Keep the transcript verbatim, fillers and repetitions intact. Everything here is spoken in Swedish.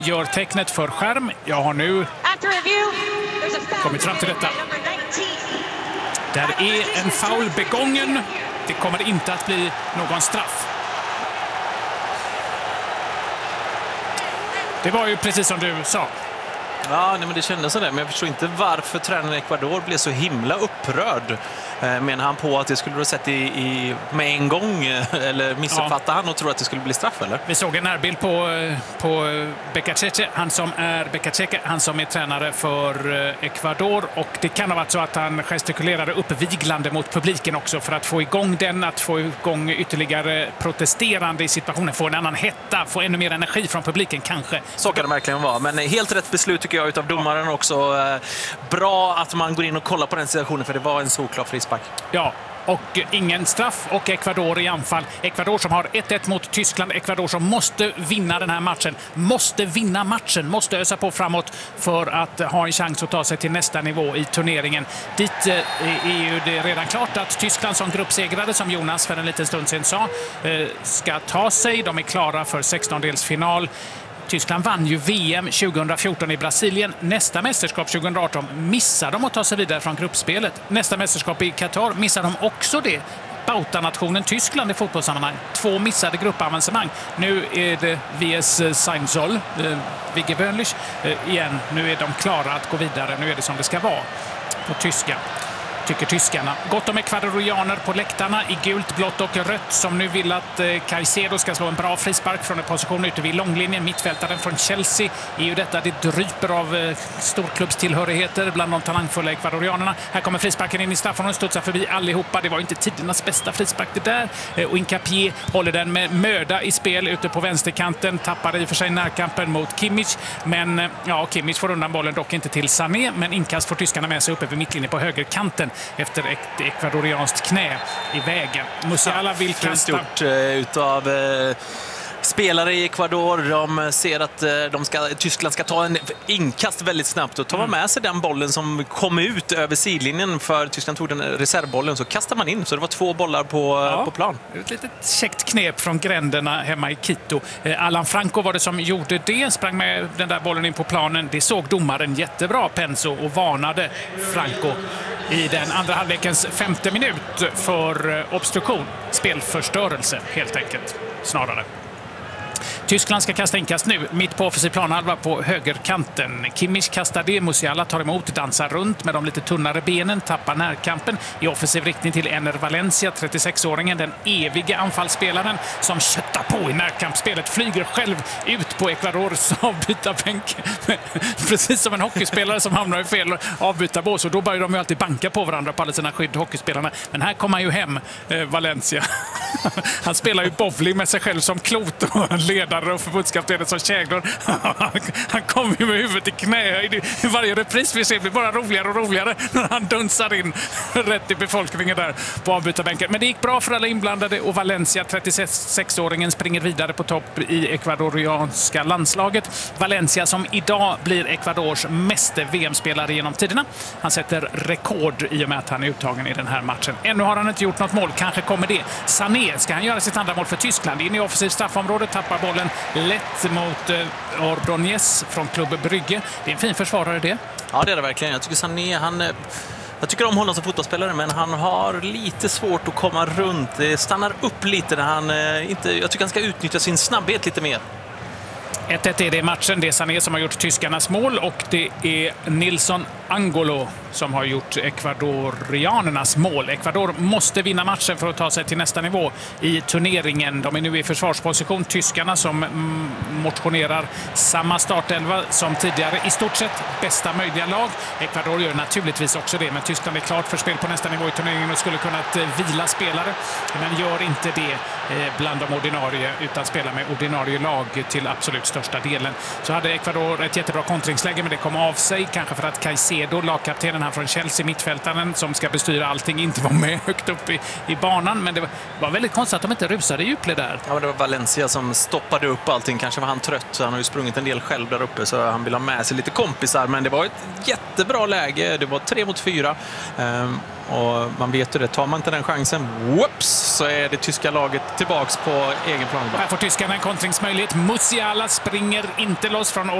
Gör tecknet för skärm. Jag har nu kommit fram till detta. Där är en foul begången. Det kommer inte att bli någon straff. Det var ju precis som du sa. Ja, nej, men det kändes så där, men jag förstår inte varför tränaren i Ecuador blev så himla upprörd. Eh, menar han på att det skulle du ha sett i, i, med en gång, eller missuppfattade ja. han och tror att det skulle bli straff, eller? Vi såg en närbild på, på Becachece, han som är Becachece, han som är tränare för Ecuador, och det kan ha varit så att han gestikulerade uppviglande mot publiken också för att få igång den, att få igång ytterligare protesterande i situationen, få en annan hetta, få ännu mer energi från publiken kanske. Så kan det verkligen vara, men helt rätt beslut tycker jag utav domaren också. Bra att man går in och kollar på den situationen, för det var en solklar frispark. Ja, och ingen straff och Ecuador i anfall. Ecuador som har ett ett mot Tyskland. Ecuador som måste vinna den här matchen. Måste vinna matchen. Måste ösa på framåt för att ha en chans att ta sig till nästa nivå i turneringen. Dit är ju det redan klart att Tyskland som gruppsegrare, som Jonas för en liten stund sedan sa, ska ta sig. De är klara för sextondelsfinal. Tyskland vann ju V M tjugohundrafjorton i Brasilien. Nästa mästerskap tjugohundraarton missar de att ta sig vidare från gruppspelet. Nästa mästerskap i Qatar missar de också det. Bautanationen Tyskland i fotbollssammanhang. Två missade gruppavancemang. Nu är det V S Seinzoll, eh, Vigge Bönlich, eh, igen. Nu är de klara att gå vidare. Nu är det som det ska vara på tyska. Tycker tyskarna. Gott om ekvadorianer på läktarna i gult, blått och rött som nu vill att eh, Caicedo ska slå en bra frispark från en position ute vid långlinjen. Mittfältaren från Chelsea är ju detta. Det dryper av eh, storklubbstillhörigheter bland de talangfulla ekvadorianerna. Här kommer frisparken in i straffen och studsar förbi allihopa. Det var inte tidernas bästa frispark det där. Eh, och Hincapié håller den med möda i spel ute på vänsterkanten. Tappar i och för sig närkampen mot Kimmich. Men eh, ja, Kimmich får undan bollen, dock inte till Sané. Men inkast får tyskarna med sig uppe vid mittlinjen på högerkanten efter ett ekvadorianskt knä i vägen. Musiala vill kasta. Stort uh, utav uh, spelare i Ecuador. De ser att uh, de ska, Tyskland ska ta en inkast väldigt snabbt och ta mm. med sig den bollen som kom ut över sidlinjen, för Tyskland tog den reservbollen, så kastar man in. Så det var två bollar på, ja. på plan. Ett litet käckt knep från gränderna hemma i Quito. Uh, Alan Franco var det som gjorde det. Sprang med den där bollen in på planen. Det såg domaren jättebra, Penso, och varnade Franco i den andra halvlekens femte minut för obstruktion. Spelförstörelse helt enkelt, snarare. Tyskland ska kasta inkast nu, mitt på offensiv planhalva på högerkanten. Kimmich kastar det, Musiala tar emot, dansar runt med de lite tunnare benen, tappar närkampen i offensiv riktning till Ener Valencia, trettiosexåringen, den eviga anfallsspelaren som köttar på i närkampsspelet, flyger själv ut på Ecuadors avbytarbänk. Precis som en hockeyspelare som hamnar i fel avbytarbås, och då börjar de ju alltid banka på varandra på alla sina skydd, hockeyspelarna. Men här kommer han ju hem, eh, Valencia. Han spelar ju bowling med sig själv som klot och ledare och förbundskaptenen som käglor. Han kommer ju med huvudet i knä. I varje repris vi ser blir bara roligare och roligare när han dunsar in rätt i befolkningen där på avbytarbänken. Men det gick bra för alla inblandade, och Valencia, trettiosexåringen, springer vidare på topp i ekvadorianska landslaget. Valencia som idag blir Ecuadors meste V M-spelare genom tiderna. Han sätter rekord i och med att han är uttagen i den här matchen. Ännu har han inte gjort något mål. Kanske kommer det. Sané ska han göra sitt andra mål för Tyskland. In i offensiv straffområde, tappar bollen lätt mot eh, Ordóñez från Klubb Brygge. Det är en fin försvarare det. Ja, det är det verkligen. Jag tycker Sané, han... Jag tycker om honom som fotbollsspelare, men han har lite svårt att komma runt. Det stannar upp lite när han eh, inte... Jag tycker han ska utnyttja sin snabbhet lite mer. ett ett är det i matchen. Det är Sané som har gjort tyskarnas mål, och det är Nilsson Angolo som har gjort ekvadorianernas mål. Ecuador måste vinna matchen för att ta sig till nästa nivå i turneringen. De är nu i försvarsposition. Tyskarna som motionerar samma startelva som tidigare. I stort sett bästa möjliga lag. Ecuador gör naturligtvis också det, men Tyskland är klart för spel på nästa nivå i turneringen och skulle kunnat vila spelare. Men gör inte det bland de ordinarie, utan spelar med ordinarie lag till absolut största delen. Så hade Ecuador ett jättebra kontringsläge, men det kom av sig. Kanske för att Caicedo, lagkaptenen här från Chelsea, mittfältaren som ska bestyra allting, inte var med högt upp i, i banan. Men det var, var väldigt konstigt att de inte rusade i djupled där. Ja, det var Valencia som stoppade upp allting. Kanske var han trött, så han har ju sprungit en del själv där uppe, så han vill ha med sig lite kompisar. Men det var ett jättebra läge. Det var tre mot fyra. Um, Och man vet ju det, tar man inte den chansen, whoops, så är det tyska laget tillbaks på egen plan. Här får tyskarna en kontringsmöjlighet. Musiala springer inte loss från